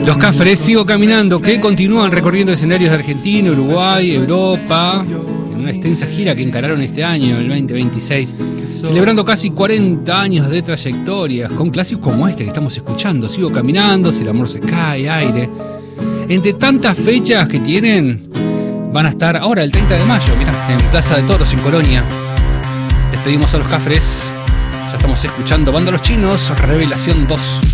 Los Cafres, Sigo Caminando, que continúan recorriendo escenarios de Argentina, Uruguay, Europa, en una extensa gira que encararon este año, el 2026, celebrando casi 40 años de trayectorias, con clásicos como este que estamos escuchando, Sigo Caminando, Si el amor se cae, Aire. Entre tantas fechas que tienen, van a estar ahora el 30 de mayo, mirá, en Plaza de Toros, en Colonia. Despedimos a los Cafres, ya estamos escuchando Banda Los Chinos, Revelación 2.